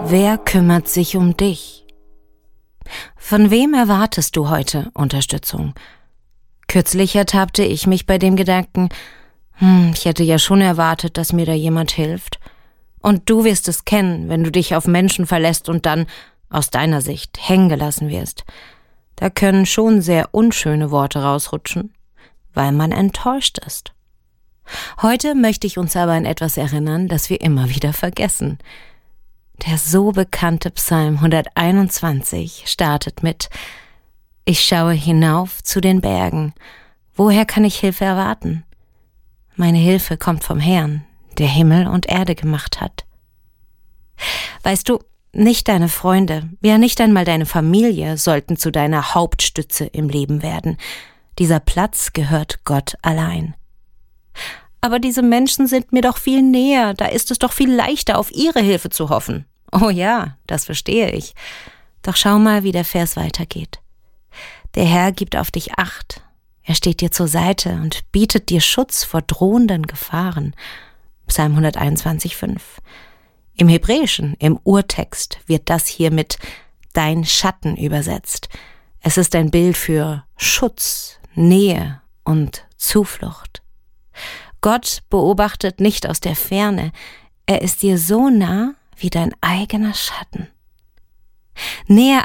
Wer kümmert sich um dich? Von wem erwartest du heute Unterstützung? Kürzlich ertappte ich mich bei dem Gedanken, ich hätte ja schon erwartet, dass mir da jemand hilft. Und du wirst es kennen, wenn du dich auf Menschen verlässt und dann, aus deiner Sicht, hängen gelassen wirst. Da können schon sehr unschöne Worte rausrutschen, weil man enttäuscht ist. Heute möchte ich uns aber an etwas erinnern, das wir immer wieder vergessen. Der so bekannte Psalm 121 startet mit: Ich schaue hinauf zu den Bergen. Woher kann ich Hilfe erwarten? Meine Hilfe kommt vom Herrn, der Himmel und Erde gemacht hat. Weißt du, nicht deine Freunde, ja nicht einmal deine Familie sollten zu deiner Hauptstütze im Leben werden. Dieser Platz gehört Gott allein. Aber diese Menschen sind mir doch viel näher, da ist es doch viel leichter, auf ihre Hilfe zu hoffen. Oh ja, das verstehe ich. Doch schau mal, wie der Vers weitergeht. Der Herr gibt auf dich Acht. Er steht dir zur Seite und bietet dir Schutz vor drohenden Gefahren. Psalm 121,5. Im Hebräischen, im Urtext, wird das hier mit dein Schatten übersetzt. Es ist ein Bild für Schutz, Nähe und Zuflucht. Gott beobachtet nicht aus der Ferne. Er ist dir so nah wie dein eigener Schatten. Näher